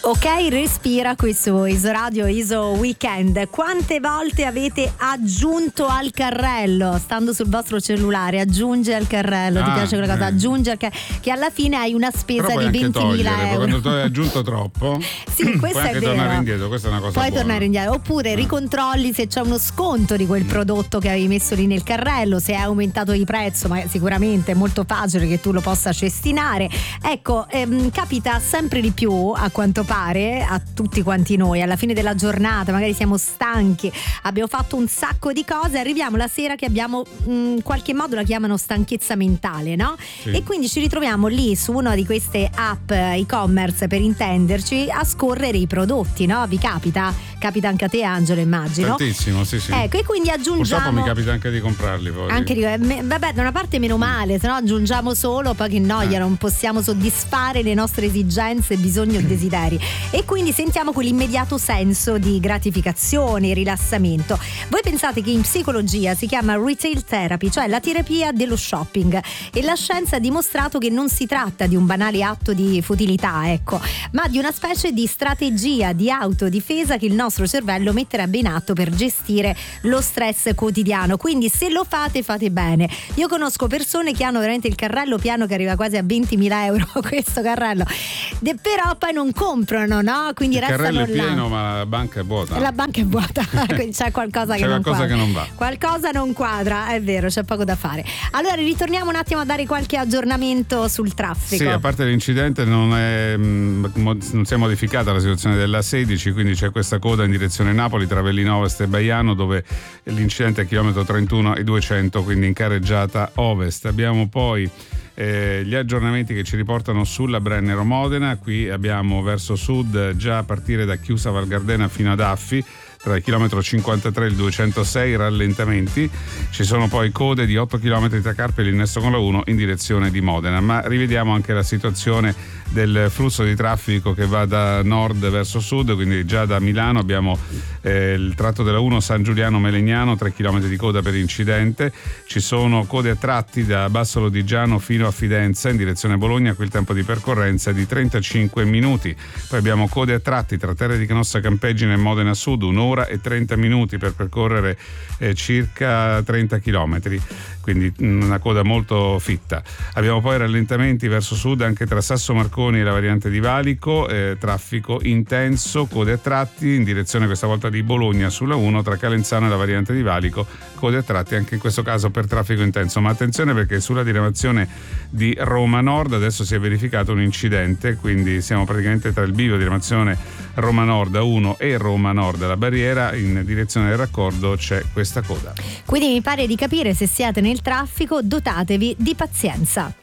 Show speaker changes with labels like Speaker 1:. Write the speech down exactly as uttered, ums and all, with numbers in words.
Speaker 1: Ok, respira qui su Isoradio Iso Weekend. Quante volte avete aggiunto al carrello, stando sul vostro cellulare, aggiunge al carrello, ah, ti piace quella cosa? Eh. Aggiunge al carrello, che alla fine hai una spesa di ventimila euro.
Speaker 2: Quando tu hai aggiunto troppo,
Speaker 1: sì, questo
Speaker 2: puoi anche
Speaker 1: è vero.
Speaker 2: tornare indietro, questa è una cosa
Speaker 1: Puoi
Speaker 2: buona.
Speaker 1: tornare indietro, oppure ricontrolli se c'è uno sconto di quel prodotto che avevi messo lì nel carrello, se è aumentato di prezzo, ma sicuramente è molto facile che tu lo possa cestinare. Ecco, ehm, capita sempre di più, a quanto pare, a tutti quanti noi. Alla fine della giornata magari siamo stanchi, abbiamo fatto un sacco di cose, arriviamo la sera che abbiamo in qualche modo la chiamano stanchezza mentale, no? Sì. E quindi ci ritroviamo lì su una di queste app e-commerce, per intenderci, a scorrere i prodotti, no? Vi capita? Capita anche a te, Angelo, immagino.
Speaker 2: Tantissimo, sì, sì.
Speaker 1: Ecco, e quindi aggiungiamo.
Speaker 2: Purtroppo mi capita anche di comprarli poi.
Speaker 1: Anche di... Vabbè, da una parte meno male, se no aggiungiamo solo, poi che noia, eh. non possiamo soddisfare le nostre esigenze, bisogni o desideri. E quindi sentiamo quell'immediato senso di gratificazione, rilassamento. Voi pensate che in psicologia si chiama retail therapy, cioè la terapia dello shopping, e la scienza ha dimostrato che non si tratta di un banale atto di futilità, ecco, ma di una specie di strategia di autodifesa che il nostro cervello metterebbe in atto per gestire lo stress quotidiano. Quindi se lo fate, fate bene. Io conosco persone che hanno veramente il carrello piano, che arriva quasi a ventimila euro questo carrello, De, però poi non comprano, no? Quindi
Speaker 2: il
Speaker 1: restano
Speaker 2: carrello è
Speaker 1: là.
Speaker 2: pieno, ma la banca è vuota.
Speaker 1: La banca è vuota, c'è qualcosa,
Speaker 2: c'è
Speaker 1: che, non
Speaker 2: qualcosa che non va.
Speaker 1: Qualcosa non quadra, è vero, c'è poco da fare. Allora ritorniamo un attimo a dare qualche aggiornamento sul traffico.
Speaker 2: Sì, a parte l'incidente non, è, non si è modificata la situazione della sedici, quindi c'è questa coda in direzione Napoli tra Avellino Ovest e Baiano, dove l'incidente è chilometro trentuno e duecento, quindi in carreggiata ovest. Abbiamo poi Eh, gli aggiornamenti che ci riportano sulla Brennero Modena. Qui abbiamo verso sud, già a partire da Chiusa Val Gardena fino ad Affi, tra il chilometro cinquantatré e il duecentosei, rallentamenti. Ci sono poi code di otto chilometri tra Carpi e l'innesto con la uno in direzione di Modena. Ma rivediamo anche la situazione del flusso di traffico che va da nord verso sud, quindi già da Milano abbiamo eh, il tratto della uno San Giuliano Melegnano, tre chilometri di coda per incidente. Ci sono code a tratti da Basso Lodigiano fino a Fidenza in direzione Bologna, qui il tempo di percorrenza è di trentacinque minuti. Poi abbiamo code a tratti tra Terre di Canossa Campeggine e Modena Sud, un'ora e trenta minuti per percorrere eh, circa trenta chilometri, quindi una coda molto fitta. Abbiamo poi rallentamenti verso sud anche tra Sasso Marconi e la variante di Valico, eh, traffico intenso, code a tratti in direzione questa volta di Bologna sulla uno tra Calenzano e la variante di Valico, code a tratti anche in questo caso per traffico intenso. Ma attenzione, perché sulla diramazione di Roma Nord adesso si è verificato un incidente, quindi siamo praticamente tra il bivio diramazione Roma Nord uno e Roma Nord alla barriera, in direzione del raccordo c'è questa coda.
Speaker 1: Quindi mi pare di capire, se siete nel traffico dotatevi di pazienza.